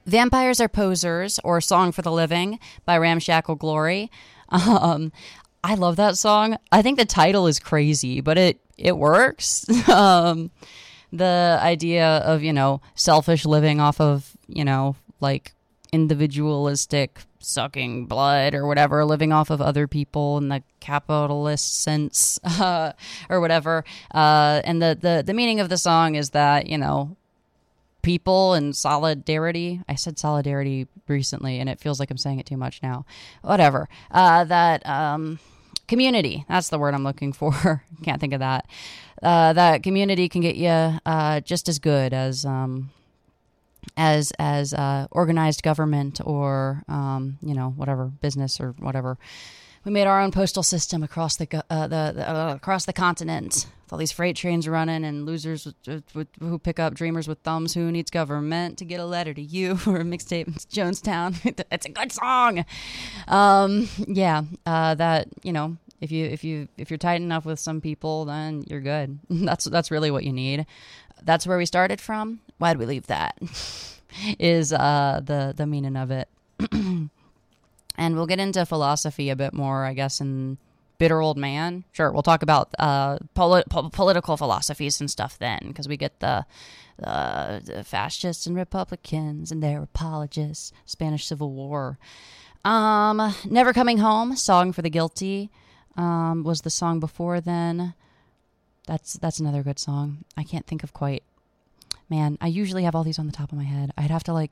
Vampires Are Posers, or Song for the Living by Ramshackle Glory. I love that song. I think the title is crazy, but it works. The idea of, selfish living off of, like individualistic sucking blood or whatever, living off of other people in the capitalist sense, or whatever. And the meaning of the song is that, people and solidarity. I said solidarity recently, and it feels like I'm saying it too much now. Whatever. Community. That's the word I'm looking for. Can't think of that. That community can get you just as good as organized government or whatever business or whatever. We made our own postal system across across the continent. With all these freight trains running and losers who pick up dreamers with thumbs. Who needs government to get a letter to you or a mixtape in Jonestown? It's a good song. That if you're tight enough with some people, then you're good. That's really what you need. That's where we started from. Why'd we leave that? Is the meaning of it. And we'll get into philosophy a bit more, I guess, in Bitter Old Man. Sure, we'll talk about political philosophies and stuff then, because we get the fascists and Republicans and their apologists, Spanish Civil War. Never Coming Home, Song for the Guilty, was the song before then. That's another good song. I can't think of quite. Man, I usually have all these on the top of my head. I'd have to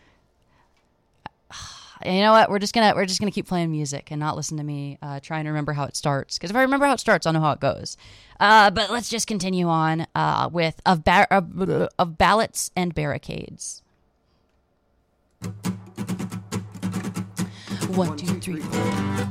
you know what? We're just gonna keep playing music and not listen to me trying to remember how it starts. Because if I remember how it starts, I'll know how it goes. But let's just continue on with of Ballots and Barricades. 1, 2, 3, 4.